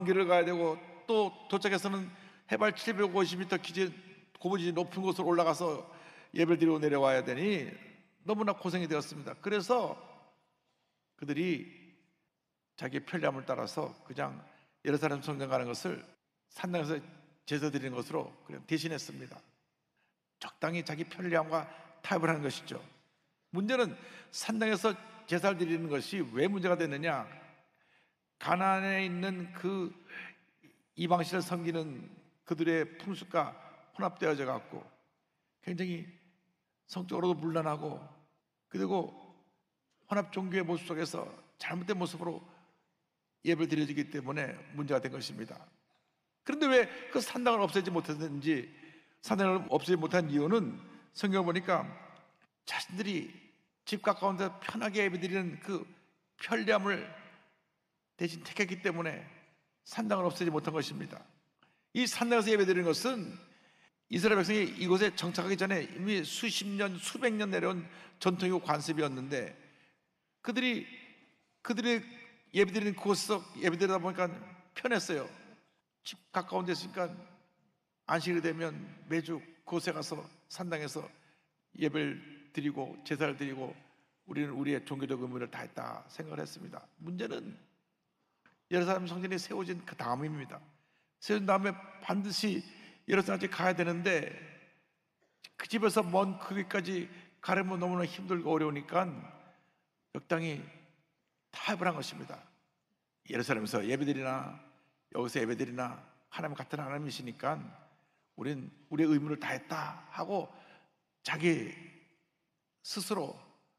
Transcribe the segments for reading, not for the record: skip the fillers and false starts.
길을 가야 되고, 또 도착해서는 해발 750m 기준 고무지 높은 곳으로 올라가서 예배를 드리고 내려와야 되니 너무나 고생이 되었습니다. 그래서 그들이 자기 편리함을 따라서 그냥 예루살렘 성전 가는 것을 산당에서 제사 드리는 것으로 그냥 대신했습니다. 적당히 자기 편리함과 타협을 하는 것이죠. 문제는 산당에서 제사를 드리는 것이 왜 문제가 됐느냐? 가나안에 있는 그 이방신을 섬기는 그들의 풍습과 혼합되어져 갖고 굉장히 성적으로도 문란하고, 그리고 혼합 종교의 모습 속에서 잘못된 모습으로 예배를 드려지기 때문에 문제가 된 것입니다. 그런데 왜 그 산당을 없애지 못했는지, 산당을 없애지 못한 이유는 성경을 보니까 자신들이 집 가까운 데 편하게 예배드리는 그 편리함을 대신 택했기 때문에 산당을 없애지 못한 것입니다. 이 산당에서 예배드리는 것은 이스라엘 백성이 이곳에 정착하기 전에 이미 수십 년, 수백 년 내려온 전통이고 관습이었는데, 그들이 예배드리는 그곳에서 예배드리다 보니까 편했어요. 집 가까운 데 있으니까 안식일이 되면 매주 그곳에 가서 산당에서 예배를 드리고 제사를 드리고 우리는 우리의 종교적 의무를 다했다 생각을 했습니다. 문제는 예루살렘 성전이 세워진 그 다음입니다. 세워진 다음에 반드시 예루살렘에 가야 되는데 그 집에서 먼 거기까지 가려면 너무나 힘들고 어려우니까 적당히 타협을 한 것입니다. 예루살렘에서 예배드리나 여기서 예배드리나 하나님 같은 하나님이시니까 우린 우리의 의무를 다했다 하고 자기 스스로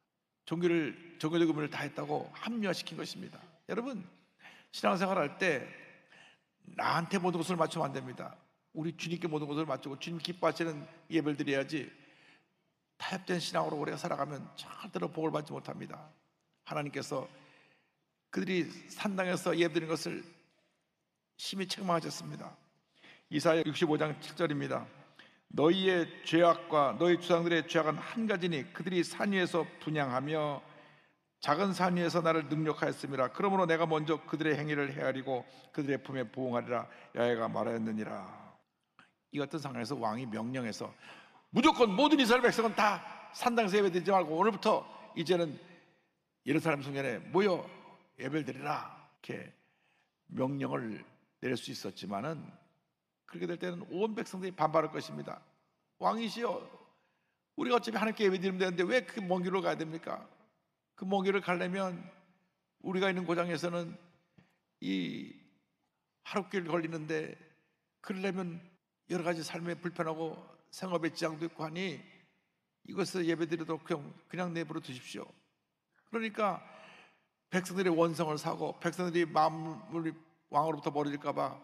종교적 의무를 다했다고 합리화시킨 것입니다. 여러분, 신앙생활 할 때 나한테 모든 것을 맞추면 안 됩니다. 우리 주님께 모든 것을 맞추고 주님 기뻐하시는 예배를 드려야지. 타협된 신앙으로 우리가 살아가면 절대로 복을 받지 못합니다. 하나님께서 그들이 산당에서 예배드리는 것을 심히 책망하셨습니다. 이사야 65장 7절입니다. 너희의 죄악과 너희 조상들의 죄악은 한 가지니 그들이 산 위에서 분향하며 작은 산 위에서 나를 능력하였음이라. 그러므로 내가 먼저 그들의 행위를 헤아리고 그들의 품에 보응하리라. 야훼가 말하였느니라. 이 같은 상황에서 왕이 명령해서 무조건 모든 이스라엘 백성은 다 산당에서 예배드리지 말고 오늘부터 이제는 예루살렘 성전에 모여 예배를 드리라, 이렇게 명령을 내릴 수 있었지만은 그렇게 될 때는 온 백성들이 반발할 것입니다. 왕이시여, 우리가 어차피 하나님께 예배드리면 되는데 왜 그 먼 길로 가야 됩니까? 그 먼 길을 가려면 우리가 있는 고장에서는 이 하룻길 걸리는데, 그러려면 여러 가지 삶에 불편하고 생업에 지장도 있고 하니 이것을 예배드리도록 그냥 내버려 두십시오. 그러니까 백성들의 원성을 사고 백성들이 마음을 왕으로부터 멀어질까 봐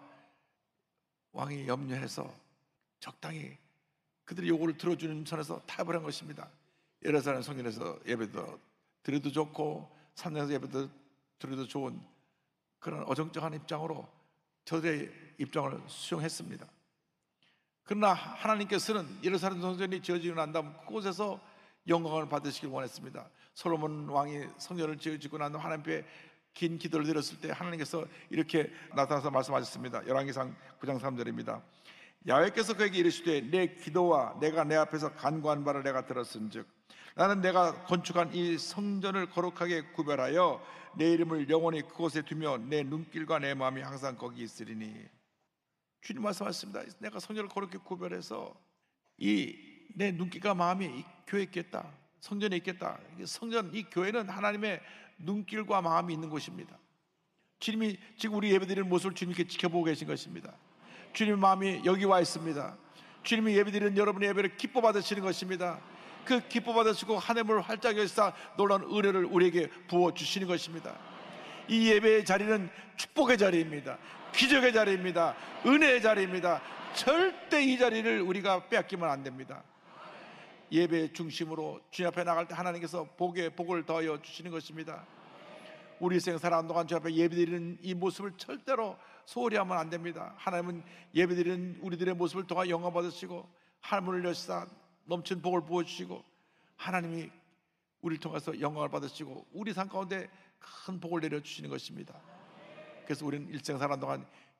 왕이 염려해서 적당히 그들의 요구를 들어주는 선에서 타협을 한 것입니다. 예루살렘 성전에서 예배도 드려도 좋고 산에서 예배도 드려도 좋은 그런 어정쩡한 입장으로 저들의 입장을 수용했습니다. 그러나 하나님께서는 예루살렘 성전이 지어지고 난 다음 그곳에서 영광을 받으시길 원했습니다. 솔로몬 왕이 성전을 지어지고 난 다음 하나님 앞에 긴 기도를 드렸을 때 하나님께서 이렇게 나타나서 말씀하셨습니다. 열왕기상 9장 3절입니다. 야훼께서 그에게 이르시되 내 기도와 내가 내 앞에서 간구한 바를 내가 들었은즉 나는 내가 건축한 이 성전을 거룩하게 구별하여 내 이름을 영원히 그곳에 두며 내 눈길과 내 마음이 항상 거기 있으리니. 주님 말씀하셨습니다. 내가 성전을 거룩하게 구별해서 내 눈길과 마음이 이 교회에 있겠다, 성전에 있겠다. 성전, 이 교회는 하나님의 눈길과 마음이 있는 곳입니다. 주님이 지금 우리 예배드리는 모습을 주님께 지켜보고 계신 것입니다. 주님의 마음이 여기 와 있습니다. 주님이 예배드리는 여러분의 예배를 기뻐 받으시는 것입니다. 그 기뻐 받으시고 하늘을 활짝 여시사 놀라운 은혜를 우리에게 부어주시는 것입니다. 이 예배의 자리는 축복의 자리입니다. 기적의 자리입니다. 은혜의 자리입니다. 절대 이 자리를 우리가 빼앗기면 안 됩니다. 예배의 중심으로 주님 앞에 나갈 때 하나님께서 복을 더하여 주시는 것입니다. 우리 인생 살아가는 동안 주님 앞에 예배드리는 이 모습을 절대로 소홀히 하면 안 됩니다. 하나님은 예배드리는 우리들의 모습을 통해 영광 받으시고 하늘을 여시사 넘치는 복을 부어주시고 하나님이 우리를 통해서 영광을 받으시고 우리 삶 가운데 큰 복을 내려주시는 것입니다. 그래서 우리는 일생 사는 동안